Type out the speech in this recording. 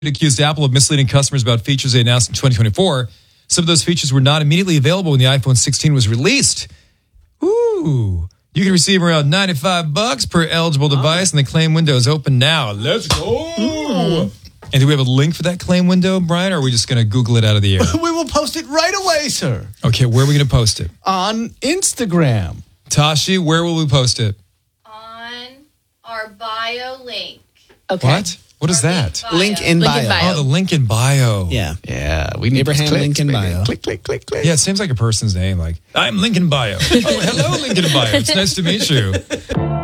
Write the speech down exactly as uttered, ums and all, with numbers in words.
accused Apple of misleading customers about features they announced in twenty twenty-four. Some of those features were not immediately available when the iPhone sixteen was released. Ooh. You can receive around ninety-five bucks per eligible device, oh. and the claim window is open now. Let's go. Mm. And do we have a link for that claim window, Brian, or are we just going to Google it out of the air? We will post it right away, sir. Okay, where are we going to post it? On Instagram. Tashi, where will we post it? On our bio link. Okay. What? What is that? Link in, link bio. in bio. Oh, the link in bio. Yeah. Yeah. We need Abraham click, Lincoln click, bio. Click, click, click, click. Yeah, it seems like a person's name. Like, I'm Lincoln Bio. Oh, hello, Lincoln Bio. It's nice to meet you.